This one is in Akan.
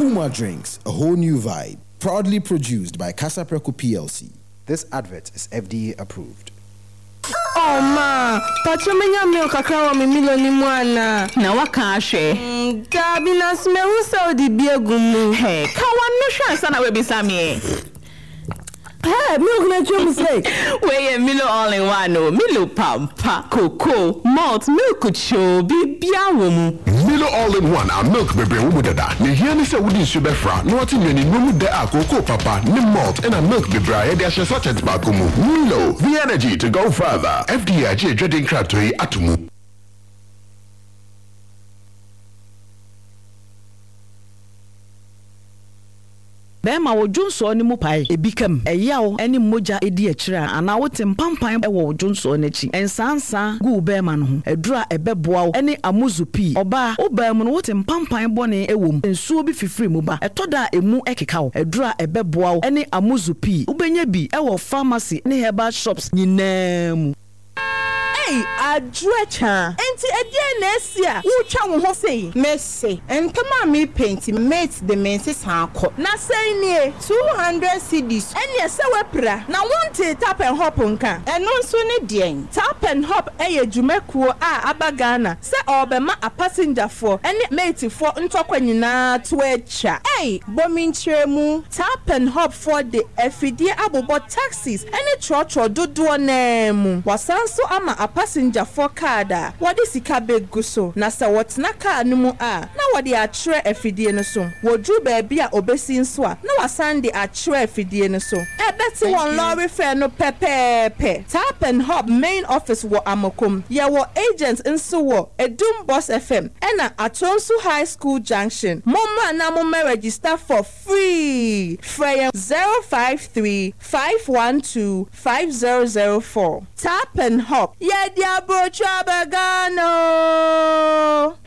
Puma Drinks, a whole new vibe. Proudly produced by Casa Preco PLC. This advert is FDA approved. Oh ma, pachomenya milk kakra wa mimilo ni mwana. Na waka ashe. Gabi na smehusa odi biegumu. Hey, kawan no sana webisa me. Hey, milk na chum say. We Milo all in one no. Milo pampa, cocoa, malt, milk show bibia womu. Milo all in one a milk bebe womu dada. Ne here ni se wudi subefra. No wati nyeni nomu de a cocoa papa, ni malt and a milk bebe a yedi ashe sachet bakumu. Milo, the energy to go further. FDA dreading crab to atumu. Bema wo Jonso ni mu pai ebikam eyawo eni moja edi akira ana wote mpampan e wo Jonso n'achi ensansa gu bema no ho edura ebeboawo eni amuzupi oba obam no wote mpampan bone ewom ensuo bi fifiri mu ba etoda emu ekekawo edura ebeboawo eni amuzupi ubenya bi e wo pharmacy ne herbal shops nyinam. Adrecha enti edie na esia wo twa wo ho sei messe entama me paint mate the menses hanko na sei nie 200 cedis ene ese wepra na wonte tap and hop nka eno nso ne dien tap and hop eye dwumakuo a abagana se obema a passenger for ene mate for ntokwa nyina to echa bominchiremu tap and hop for the efidie abobo taxis ene trotro dodo na mu wasanso ama passenger for kada wodi sika begu so na sa wotna car no mu a na wodi akyere afidie no so wodru ba bia obesi nso a na wasande akyere afidie no so ebeti won lorry fare no pepepe tap and hop main office wo Amokom ye wo agents nso wo Edum Boss FM ena Atonsu High School Junction momma na momma register for free free 053-512-5004 tap and hop dia brocha bagano.